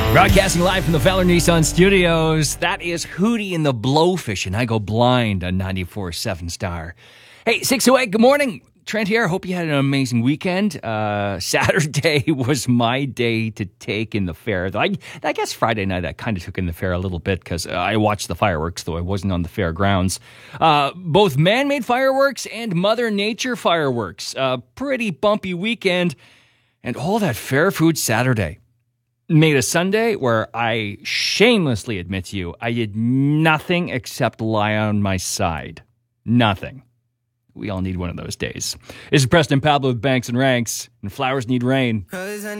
Broadcasting live from the Fowler Nissan Studios, that is Hootie and the Blowfish, and I Go Blind on 94.7 Star. Hey, 608, good morning. Trent here. Hope you had an amazing weekend. Saturday was my day to take in the fair. I guess Friday night I kind of took in the fair a little bit because I watched the fireworks, though I wasn't on the fairgrounds. Both man-made fireworks and Mother Nature fireworks. Pretty bumpy weekend, and all that fair food Saturday made a Sunday where I shamelessly admit to you, I did nothing except lie on my side. Nothing. We all need one of those days. This is Preston Pablo with Banks and Ranks, and flowers need rain.